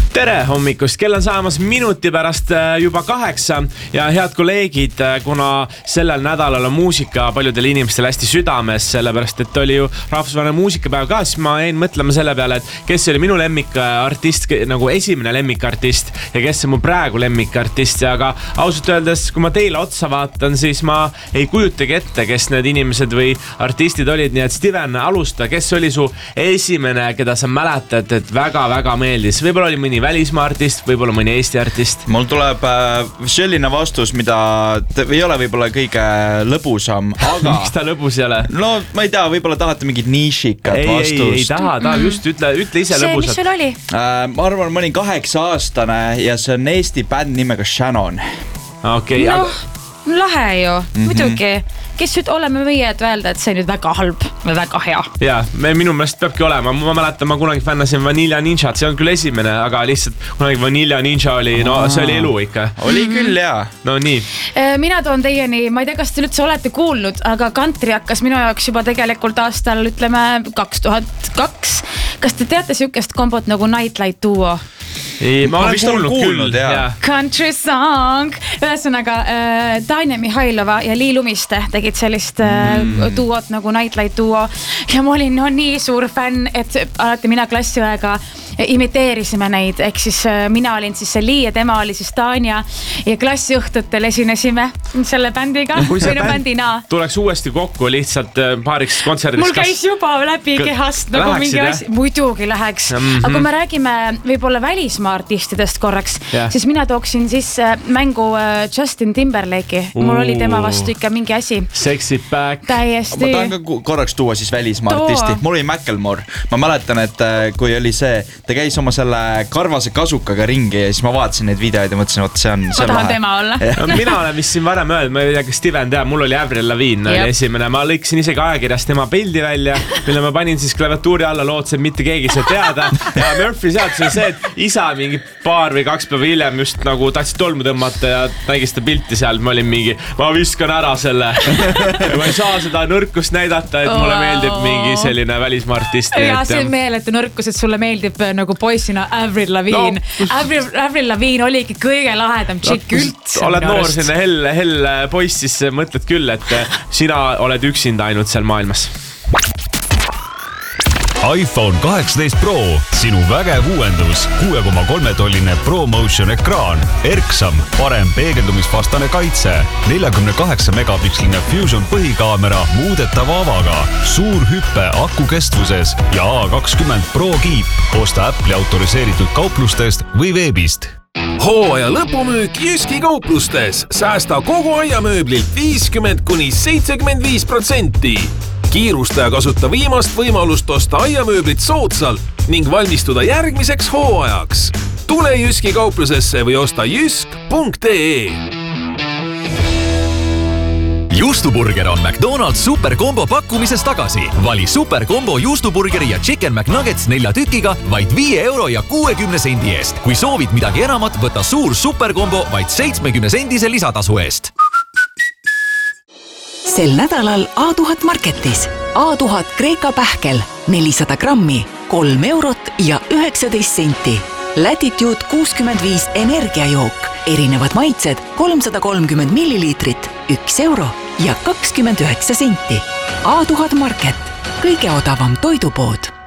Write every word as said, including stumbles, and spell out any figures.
Tere hommikust, kell on saamas minuti pärast juba kaheksa ja head kolleegid, kuna sellel nädalal on muusika paljudel inimestel hästi südames, sellepärast et oli ju rahvusvaheline muusikapäev ka, siis ma jäin mõtlema selle peale, et kes oli minu lemmikartist, nagu esimene lemmikartist ja kes on mu praegu lemmikartist, aga ausalt öeldes, kui ma teile otsa vaatan, siis ma ei kujutagi ette, kes need inimesed või artistid olid, nii et Steven, alusta, kes oli su esimene, keda sa mäletad, et väga-väga meeldis, võib-olla oli mõni välismaa artist, võib-olla mõni Eesti artist? Mul tuleb äh, selline vastus, mida ei ole võib-olla kõige lõbusam, aga... Miks ta lõbus ei ole? No ma ei tea, võib-olla tahate mingit nišikat ei, vastust. Ei, ei taha, taha, just ütle, ütle ise see, lõbusat. See, mis sul oli? Äh, ma arvan, mõni kaheksa aastane ja see on Eesti bänd nimega Shannon. Okay, no, aga... lahe ju, mm-hmm. muidugi. Kes nüüd oleme meie, et öelda, et see nüüd väga halb või väga hea. Jaa, minu meelest peabki olema. Ma mäletan, ma kunagi fännasin Vanilla Ninjat, see on küll esimene, aga lihtsalt kunagi Vanilla Ninja oli, no see oli elu ikka. Oli küll, jaa. No nii. Mina toon teieni, ma ei tea, kas te üldse olete kuulnud, aga country hakkas minu jaoks juba tegelikult aastal, ütleme, kaks tuhat kaks. Kas te teate siukest kombot nagu Nightlight Duo? Ei, ma, ma olen kuulnud, kuulnud küll. Ja. Country song. Ühesõnaga, äh, Tanja Mihhailova ja Lii Lumiste tegid sellist äh, mm. duot nagu Nightlight Duo. Ja ma olin no, nii suur fänn, et alati mina klassiaega imiteerisime neid. Ehk siis äh, mina olin siis see Lii ja tema oli siis Tanja. Ja klassiõhtutel esinesime selle bändiga. Kui see bänd tuleks uuesti kokku lihtsalt äh, paariks kontserdiks. Mul käis kas... juba läbi kehast nagu läheksid, mingi asi. Muidugi läheks. Mm-hmm. Aga kui me räägime võib-olla välismaa artistidest korraks, yeah. siis mina tooksin siis mängu Justin Timberlake'i. Mul oli tema vastu ikka mingi asi. Sexy back. Täiesti. Ma tahan ka korraks tuua siis välismaa artisti. Mul oli Macklemore. Ma mäletan, et kui oli see, ta käis oma selle karvase kasukaga ringi ja siis ma vaatasin neid videoid ja mõtlesin, et see on see ma tahan lahe. Tema olla. No, mina olen vist siin varem öelnud, ma ei tea, kas Steven teab, mul oli Avril Lavigne oli esimene. Ma lõiksin isegi ajakirjast tema pildi välja, mille ma panin siis klaviatuuri alla, lootsin, mitte keegi see teada. Ja Murphy seadus oli see, et isa mingi paar või kaks päeva hiljem just nagu tahtsid tolmu tõmmata ja nägis ta pilti seal, ma olin mingi, ma viskan ära selle. Ma ei saa seda nõrkust näidata, et mulle meeldib mingi selline välismaa artist. Ja see on meeletu nõrkus, et sulle meeldib nagu poissina Avril Lavigne. No, Avril, Avril Lavigne oligi kõige lahedam tšikk no, üldse. Oled noor sinna hell, hell poiss, siis mõtled küll, et sina oled üksinda ainult seal maailmas. iPhone kaheksateist Pro, sinu vägev uuendus, kuue koma kolme tolline ProMotion ekraan, erksam, parem peegeldumisvastane kaitse, nelikümmend kaheksa megapiksline Fusion põhikaamera muudetava avaga, suur hüppe aku kestvuses ja A kakskümmend Pro kiip. Osta Apple'i autoriseeritud kauplustest või veebist. Hooaja lõpumüük Jyski kauplustes. Säästa kogu aiamööblilt viiskümmend kuni seitsekümmend viis protsenti. Kiirusta ja kasuta viimast võimalust osta aiamööblit soodsalt ning valmistuda järgmiseks hooajaks. Tule Jyski kauplusesse või osta jysk punkt ee. Juustuburger on McDonald's superkombo pakkumises tagasi. Vali superkombo juustuburgeri ja Chicken McNuggets nelja tükiga vaid viie euro ja kuuekümne sendi eest. Kui soovid midagi enamat, võta suur superkombo vaid seitsmekümne sendise lisatasu eest. Sel nädalal A tuhat marketis. A tuhat Kreeka pähkel, nelisada grammi, kolm eurot ja üheksateist senti. Latitude kuuskümmend viis energiajook, erinevad maitsed, kolmsada kolmkümmend milliliitrit, üks euro ja kakskümmend üheksa senti. A tuhat market, kõige odavam toidupood.